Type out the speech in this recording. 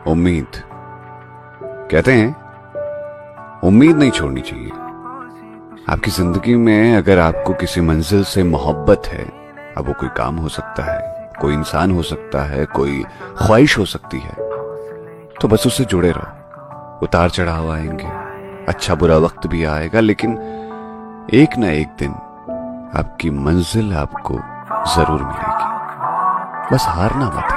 उम्मीद। कहते हैं उम्मीद नहीं छोड़नी चाहिए। आपकी जिंदगी में अगर आपको किसी मंजिल से मोहब्बत है, अब वो कोई काम हो सकता है, कोई इंसान हो सकता है, कोई ख्वाहिश हो सकती है, तो बस उससे जुड़े रहो। उतार चढ़ाव आएंगे, अच्छा बुरा वक्त भी आएगा, लेकिन एक ना एक दिन आपकी मंजिल आपको जरूर मिलेगी। बस हारना मत।